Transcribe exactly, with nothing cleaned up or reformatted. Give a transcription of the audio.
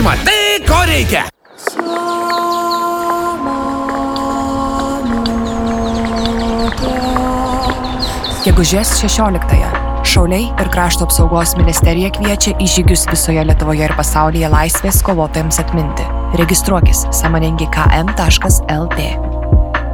klausimą. Tai ko reikia? Gegužės šešioliktąją Šauliai ir Krašto apsaugos ministerija kviečia į žygius visoje Lietuvoje ir pasaulyje laisvės kovotojams atminti. Registruokis sąmoningi k m taškas l t.